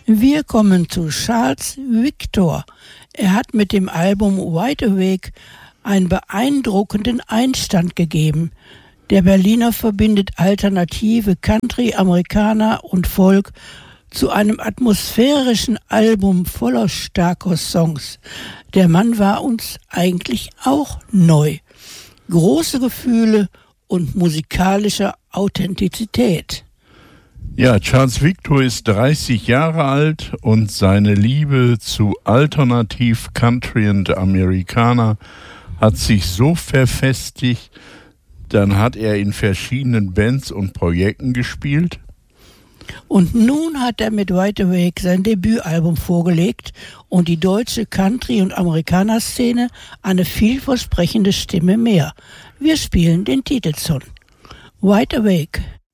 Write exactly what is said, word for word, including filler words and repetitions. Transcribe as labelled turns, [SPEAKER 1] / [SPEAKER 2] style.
[SPEAKER 1] Wir kommen zu Charles Victor. Er hat mit dem Album Wide Awake einen beeindruckenden Einstand gegeben. Der Berliner verbindet alternative Country, Amerikaner und Folk zu einem atmosphärischen Album voller starker Songs. Der Mann war uns eigentlich auch neu. Große Gefühle und musikalische Authentizität.
[SPEAKER 2] Ja, Charles Victor ist dreißig Jahre alt und seine Liebe zu Alternativ Country und Amerikaner hat sich so verfestigt, dann hat er in verschiedenen Bands und Projekten gespielt.
[SPEAKER 1] Und nun hat er mit Wide Awake sein Debütalbum vorgelegt und die deutsche Country- und Amerikaner-Szene eine vielversprechende Stimme mehr. Wir spielen den Titelsong. Wide Awake.